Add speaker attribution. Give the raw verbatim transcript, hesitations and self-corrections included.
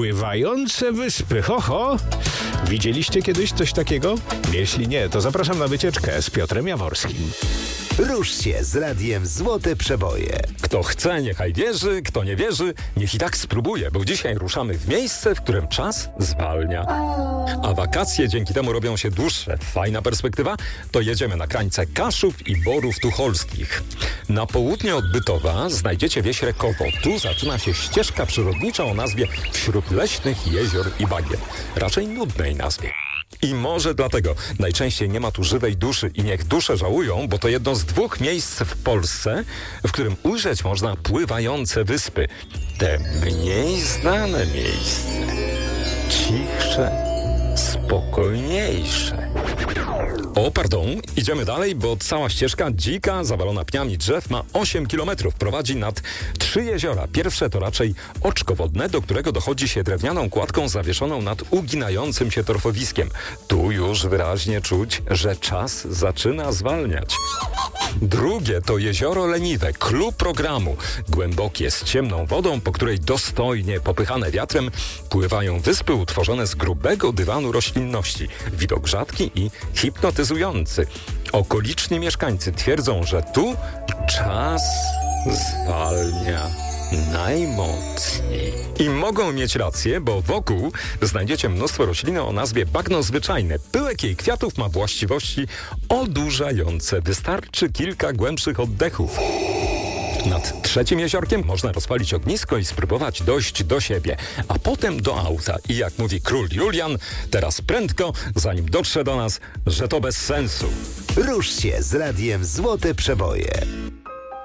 Speaker 1: Pływające wyspy, ho, ho. Widzieliście kiedyś coś takiego? Jeśli nie, to zapraszam na wycieczkę z Piotrem Jaworskim.
Speaker 2: Rusz się z radiem Złote Przeboje.
Speaker 3: Kto chce, niechaj wierzy, kto nie wierzy, niech i tak spróbuje, bo dzisiaj ruszamy w miejsce, w którym czas zwalnia. A wakacje dzięki temu robią się dłuższe. Fajna perspektywa? To jedziemy na krańce Kaszub i Borów Tucholskich. Na południe od Bytowa znajdziecie wieś Rekowo. Tu zaczyna się ścieżka przyrodnicza o nazwie Wśród leśnych jezior i bagien. Raczej nudnej nazwie. I może dlatego najczęściej nie ma tu żywej duszy i niech dusze żałują, bo to jedno z dwóch miejsc w Polsce, w którym ujrzeć można pływające wyspy. Te mniej znane miejsce. Cichsze, spokojniejsze. O, pardon, idziemy dalej, bo cała ścieżka dzika, zawalona pniami drzew ma osiem kilometrów. Prowadzi nad trzy jeziora. Pierwsze to raczej oczko wodne, do którego dochodzi się drewnianą kładką zawieszoną nad uginającym się torfowiskiem. Tu już wyraźnie czuć, że czas zaczyna zwalniać. Drugie to jezioro Leniwe, clou programu. Głębokie, z ciemną wodą, po której dostojnie popychane wiatrem pływają wyspy utworzone z grubego dywanu roślinności. Widok rzadki i hipnotyzujący. Okoliczni mieszkańcy twierdzą, że tu czas zwalnia najmocniej. I mogą mieć rację, bo wokół znajdziecie mnóstwo rośliny o nazwie bagno zwyczajne. Pyłek jej kwiatów ma właściwości odurzające. Wystarczy kilka głębszych oddechów. Nad trzecim jeziorkiem można rozpalić ognisko i spróbować dojść do siebie, a potem do auta. I jak mówi król Julian, teraz prędko, zanim dotrze do nas, że to bez sensu.
Speaker 2: Rusz się z radiem Złote Przeboje.